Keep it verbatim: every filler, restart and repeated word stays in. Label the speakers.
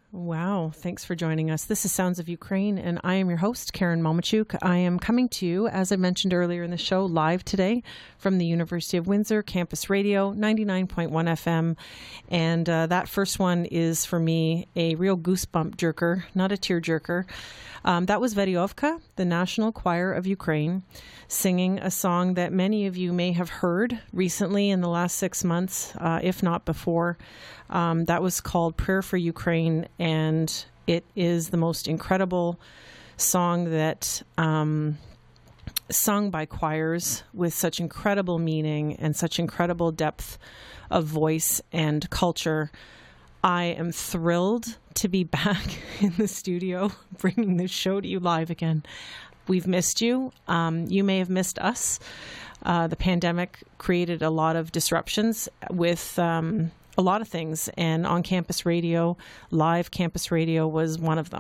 Speaker 1: Wow. Thanks for joining us. This is Sounds of Ukraine, and I am your host, Karen Momachuk. I am coming to you, as I mentioned earlier in the show, live today from the University of Windsor Campus Radio, ninety-nine point one F M. And uh, that first one is, for me, a real goosebump jerker, not a tear jerker. Um, that was Veryovka, the National Choir of Ukraine, singing a song that many of you may have heard recently in the last six months, uh, if not before. Um, that was called Prayer for Ukraine, and it is the most incredible song that um, sung by choirs with such incredible meaning and such incredible depth of voice and culture. I am thrilled to be back in the studio, bringing this show to you live again. We've missed you. Um, you may have missed us. Uh, the pandemic created a lot of disruptions with um, a lot of things, and on campus radio, live campus radio was one of them.